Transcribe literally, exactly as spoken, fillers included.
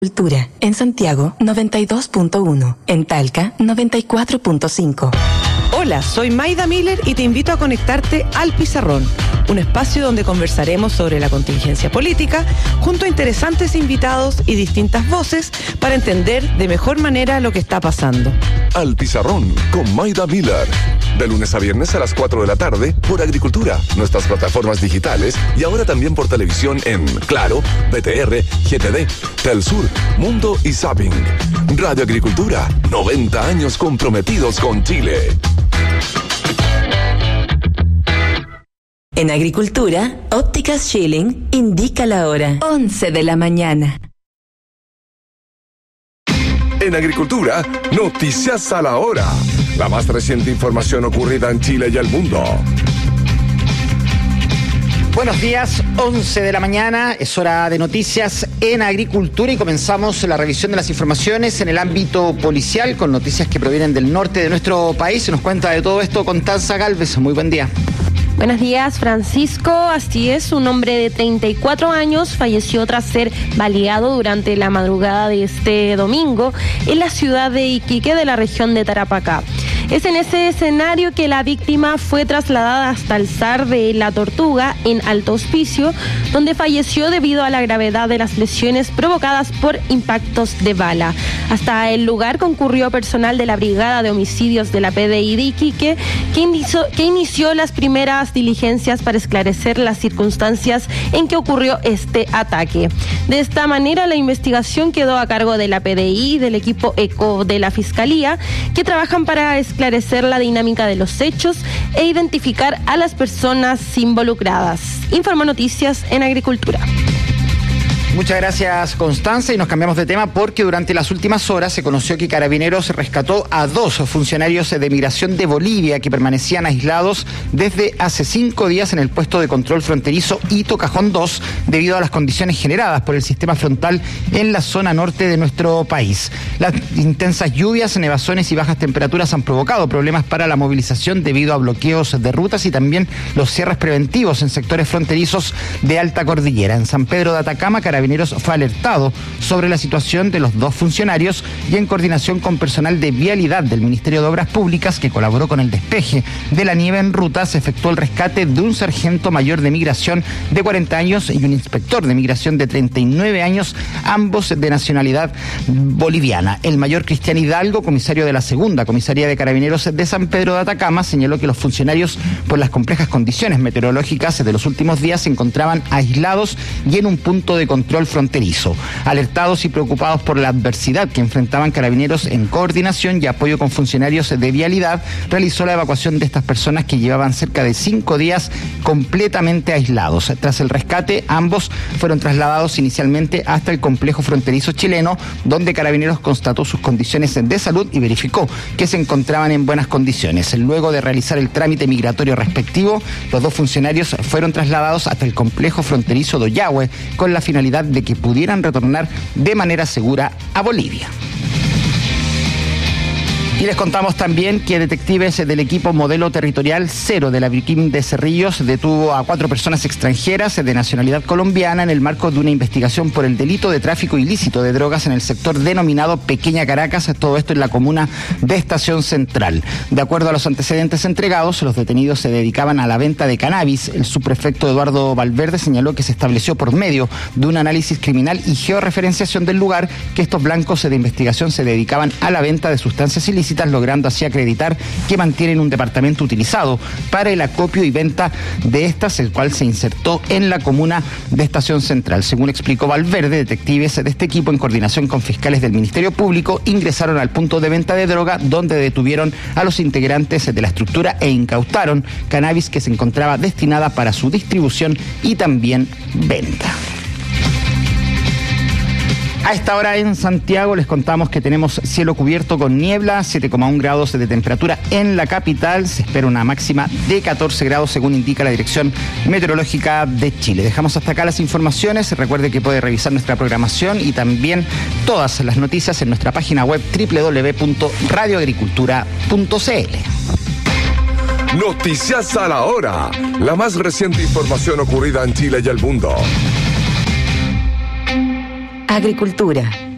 Cultura, en Santiago noventa y dos punto uno, en Talca noventa y cuatro punto cinco. Hola, soy Maida Miller y te invito a conectarte al Pizarrón, un espacio donde conversaremos sobre la contingencia política junto a interesantes invitados y distintas voces para entender de mejor manera lo que está pasando. Al Pizarrón con Maida Miller, de lunes a viernes a las cuatro de la tarde por Agricultura, nuestras plataformas digitales y ahora también por televisión en Claro, B T R, G T D, Telsur, Mundo y Zapping. Radio Agricultura, noventa años comprometidos con Chile. En Agricultura, Ópticas Schilling indica la hora, once de la mañana. En Agricultura, noticias a la hora. La más reciente información ocurrida en Chile y el mundo. Buenos días, once de la mañana, es hora de noticias en Agricultura y comenzamos la revisión de las informaciones en el ámbito policial con noticias que provienen del norte de nuestro país. Se nos cuenta de todo esto Constanza Galvez. Muy buen día. Buenos días, Francisco. Así es, un hombre de treinta y cuatro años falleció tras ser baleado durante la madrugada de este domingo en la ciudad de Iquique de la región de Tarapacá. Es en ese escenario que la víctima fue trasladada hasta el S A R de La Tortuga en Alto Hospicio, donde falleció debido a la gravedad de las lesiones provocadas por impactos de bala. Hasta el lugar concurrió personal de la Brigada de Homicidios de la P D I de Iquique, que inició, que inició las primeras diligencias para esclarecer las circunstancias en que ocurrió este ataque. De esta manera, la investigación quedó a cargo de la P D I y del equipo ECO de la Fiscalía, que trabajan para esclarecer la dinámica de los hechos e identificar a las personas involucradas. Informa Noticias en Agricultura. Muchas gracias, Constanza, y nos cambiamos de tema porque durante las últimas horas se conoció que Carabineros rescató a dos funcionarios de migración de Bolivia que permanecían aislados desde hace cinco días en el puesto de control fronterizo Hito Cajón dos debido a las condiciones generadas por el sistema frontal en la zona norte de nuestro país. Las intensas lluvias, nevazones y bajas temperaturas han provocado problemas para la movilización debido a bloqueos de rutas y también los cierres preventivos en sectores fronterizos de alta cordillera. En San Pedro de Atacama, Carabineros fue alertado sobre la situación de los dos funcionarios y en coordinación con personal de vialidad del Ministerio de Obras Públicas que colaboró con el despeje de la nieve en ruta, se efectuó el rescate de un sargento mayor de migración de cuarenta años y un inspector de migración de treinta y nueve años, ambos de nacionalidad boliviana. El mayor Cristian Hidalgo, comisario de la segunda comisaría de Carabineros de San Pedro de Atacama, señaló que los funcionarios, por las complejas condiciones meteorológicas de los últimos días, se encontraban aislados y en un punto de control fronterizo. Alertados y preocupados por la adversidad que enfrentaban Carabineros, en coordinación y apoyo con funcionarios de vialidad, realizó la evacuación de estas personas que llevaban cerca de cinco días completamente aislados. Tras el rescate, ambos fueron trasladados inicialmente hasta el complejo fronterizo chileno, donde Carabineros constató sus condiciones de salud y verificó que se encontraban en buenas condiciones. Luego de realizar el trámite migratorio respectivo, los dos funcionarios fueron trasladados hasta el complejo fronterizo de Ollagüe con la finalidad de que pudieran retornar de manera segura a Bolivia. Y les contamos también que detectives del equipo Modelo Territorial Cero de la Briquim de Cerrillos detuvo a cuatro personas extranjeras de nacionalidad colombiana en el marco de una investigación por el delito de tráfico ilícito de drogas en el sector denominado Pequeña Caracas, todo esto en la comuna de Estación Central. De acuerdo a los antecedentes entregados, los detenidos se dedicaban a la venta de cannabis. El subprefecto Eduardo Valverde señaló que se estableció por medio de un análisis criminal y georreferenciación del lugar que estos blancos de investigación se dedicaban a la venta de sustancias ilícitas, logrando así acreditar que mantienen un departamento utilizado para el acopio y venta de estas, el cual se insertó en la comuna de Estación Central. Según explicó Valverde, detectives de este equipo, en coordinación con fiscales del Ministerio Público, ingresaron al punto de venta de droga, donde detuvieron a los integrantes de la estructura e incautaron cannabis que se encontraba destinada para su distribución y también venta. A esta hora en Santiago les contamos que tenemos cielo cubierto con niebla, siete coma uno grados de temperatura en la capital. Se espera una máxima de catorce grados según indica la Dirección Meteorológica de Chile. Dejamos hasta acá las informaciones. Recuerde que puede revisar nuestra programación y también todas las noticias en nuestra página web doble u doble u doble u punto radio agricultura punto c l. Noticias a la hora. La más reciente información ocurrida en Chile y el mundo. Agricultura.